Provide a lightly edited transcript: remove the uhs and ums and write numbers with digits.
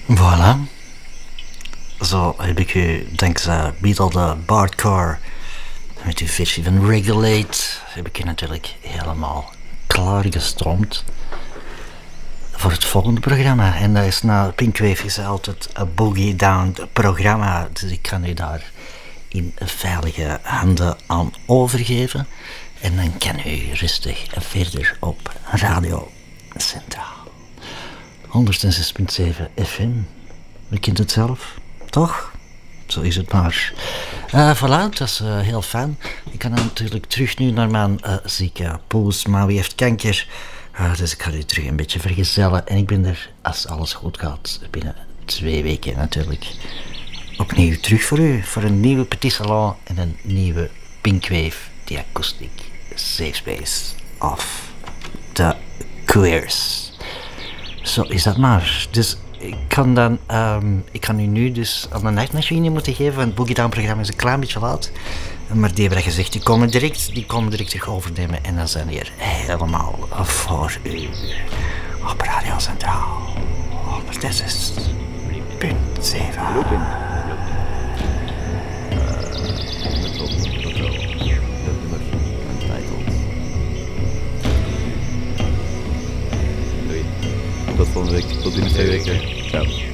Voilà. Zo heb ik u dankzij Beatle de Bardcore met uw versie van Regulate heb ik u natuurlijk helemaal klaargestroomd voor het volgende programma. En dat is na Pinkwave is altijd een Boogie Down programma. Dus ik kan u daar in veilige handen aan overgeven. En dan kan u rustig verder op Radio Centraal. 106.7 FM. U kent het zelf, toch? Zo is het maar. Voilà, dat is heel fijn. Ik kan natuurlijk terug nu naar mijn zieke poes, maar wie heeft kanker? Dus ik ga u terug een beetje vergezellen. En ik ben er, als alles goed gaat, binnen 2 weken natuurlijk opnieuw terug voor u. Voor een nieuwe Petit Salon en een nieuwe Pinkwave, die Acoustic Safe Space of The Queers. Zo is dat maar. Dus ik kan u nu dus aan de nachtmachine moeten geven, want het Boogie Down programma is een klein beetje laat. Maar die hebben gezegd, die komen direct terug overnemen en dan zijn die er helemaal voor u. Op Radio Centraal. 106.7. Tot volgende week. Tot binnen 2 weken. Ciao.